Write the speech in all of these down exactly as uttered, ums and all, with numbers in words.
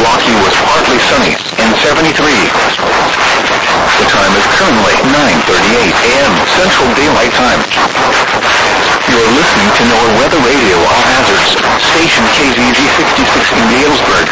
Milwaukee was partly sunny and seventy-three. The time is currently nine thirty-eight a m Central Daylight Time. You're listening to NOAA Weather Radio All Hazards, station K Z Z sixty-six in Galesburg.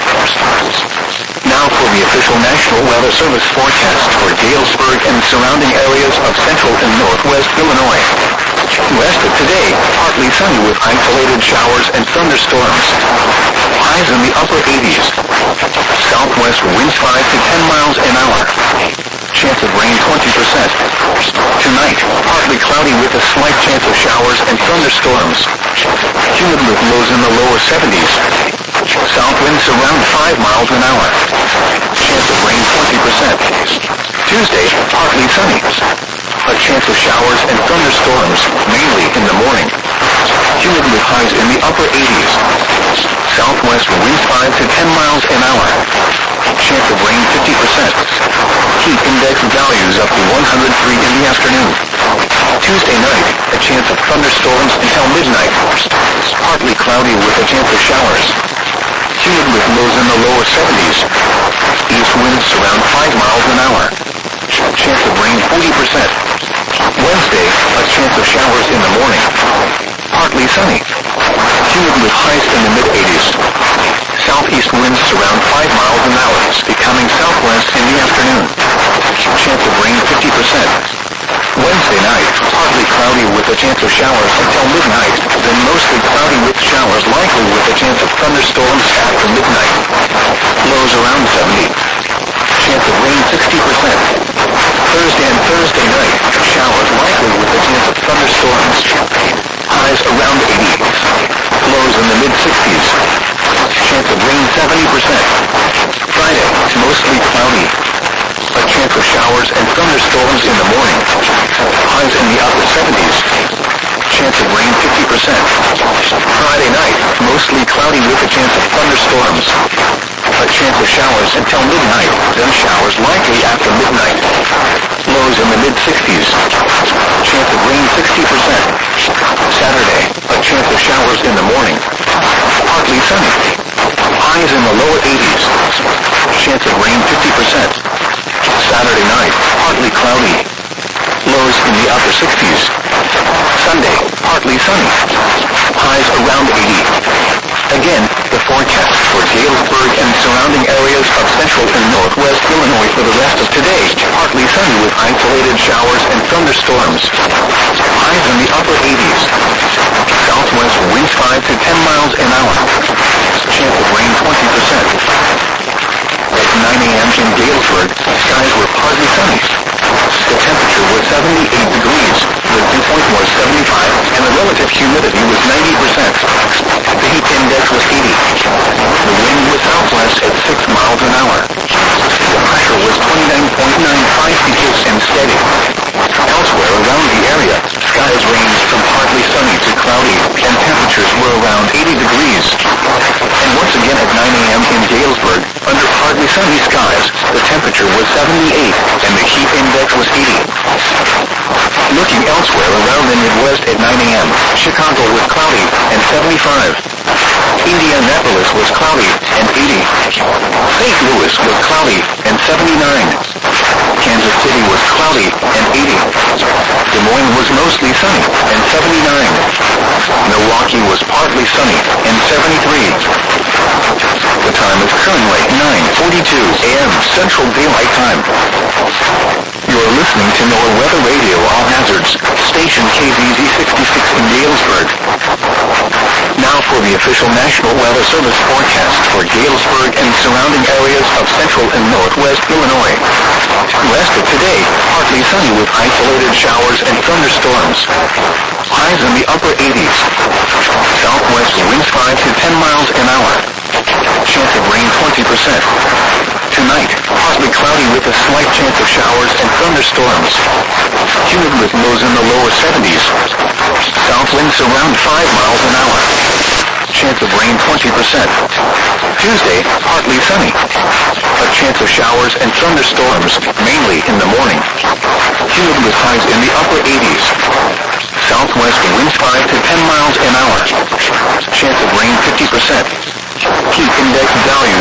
Now for the official National Weather Service forecast for Galesburg and surrounding areas of central and northwest Illinois. West of today, partly sunny with isolated showers and thunderstorms. Highs in the upper eighties. Southwest winds five to ten miles an hour. Chance of rain twenty percent. Tonight, partly cloudy with a slight chance of showers and thunderstorms. Humid with lows in the lower seventies. South winds around five miles an hour. Chance of rain twenty percent. Tuesday, partly sunny. A chance of showers and thunderstorms, mainly in the morning. Humid with highs in the upper eighties. Southwest winds five to ten miles an hour. Chance of rain fifty percent. Heat index values up to one hundred three in the afternoon. Tuesday night, a chance of thunderstorms until midnight. Partly cloudy with a chance of showers. Humid with lows in the lower seventies. East winds around five miles an hour. Chance of rain forty percent. Wednesday, a chance of showers in the morning. Partly sunny. Humid with highs in the mid-eighties. Southeast winds around five miles an hour, becoming southwest in the afternoon. Chance of rain fifty percent. Wednesday night, partly cloudy with a chance of showers until midnight, then mostly cloudy with showers likely with a chance of thunderstorms after midnight. Lows around seventy. Chance of rain sixty percent. Thursday and Thursday night, showers likely with a chance of thunderstorms. Highs around eighty. Lows in the mid-sixties. Chance of rain seventy percent. Friday, mostly cloudy. A chance of showers and thunderstorms in the morning. Highs in the upper seventies. Chance of rain fifty percent. Friday night, mostly cloudy with a chance of thunderstorms. A chance of showers until midnight, then showers likely after midnight. Lows in the mid-sixties. Chance of rain sixty percent. Saturday, a chance of showers in the morning. Partly sunny. Highs in the lower eighties. Chance of rain fifty percent. Saturday night, partly cloudy. Lows in the upper sixties. Sunday, partly sunny. Highs around eighty. Again, the forecast for Galesburg and surrounding areas of central and northwest Illinois for the rest of today. Partly sunny with isolated showers and thunderstorms. Highs in the upper eighties. Southwest winds five to ten miles an hour. Chance of rain twenty percent. At nine a m in Galesburg, skies were partly sunny. The temperature was seventy-eight degrees, the dew point was seventy-five, and the relative humidity was ninety percent. The heat index was eighty. The wind was southwest at six miles an hour. The pressure was twenty-nine point nine five P P M and steady. Elsewhere around the area, skies ranged from partly sunny to cloudy, and temperatures were around eighty degrees. And once again at nine a m in Galesburg, under partly sunny skies, the temperature was seventy-eight, and the heat index was eighty. Looking elsewhere around the Midwest at nine a m, Chicago was cloudy and seventy-five. Indianapolis was cloudy and eighty. Saint Louis was cloudy and seventy-nine. Kansas City was cloudy and eighty. Des Moines was mostly sunny and seventy-nine. Milwaukee was partly sunny and seventy-three. The time is currently nine forty-two a m Central Daylight Time. You're listening to NOAA Weather Radio All Hazards, station K Z Z sixty-six in Galesburg. Now for the official National Weather Service forecast for Galesburg and surrounding areas of central and northwest Illinois. West of today, partly sunny with isolated showers and thunderstorms. Highs in the upper eighties. Southwest winds five to ten miles an hour. Chance of rain twenty percent. Tonight, partly cloudy with a slight chance of showers and thunderstorms. Humid with lows in the lower seventies. South winds around five miles an hour. Chance of rain twenty percent. Tuesday, partly sunny. A chance of showers and thunderstorms, mainly in the morning. Humid with highs in the upper eighties. Southwest winds five to ten miles an hour. Chance of rain fifty percent. Heat index values